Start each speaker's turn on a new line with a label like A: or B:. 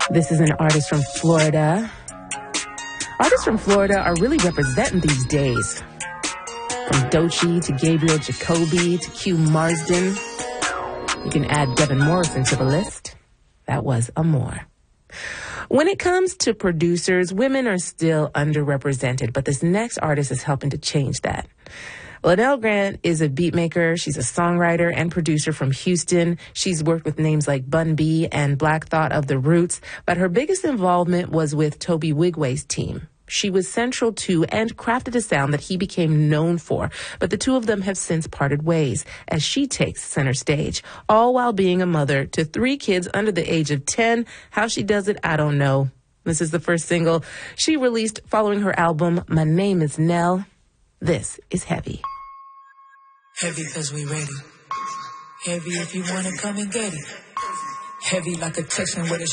A: This is an artist from Florida. Artists from Florida are really representing these days. From Doechii to Gabriel Jacoby to Q Marsden. You can add Devin Morrison to the list. That was Amore. When it comes to producers, women are still underrepresented, but this next artist is helping to change that. Linnell Grant is a beatmaker. She's a songwriter and producer from Houston. She's worked with names like Bun B and Black Thought of the Roots, but her biggest involvement was with Toby Wigway's team. She was central to and crafted a sound that he became known for, but the two of them have since parted ways as she takes center stage, all while being a mother to 3 kids under the age of 10. How she does it, I don't know. This is the first single she released following her album, My Name is Nell. This is Heavy.
B: Heavy cause we ready. Heavy if you wanna come and get it. Heavy like a Texan with a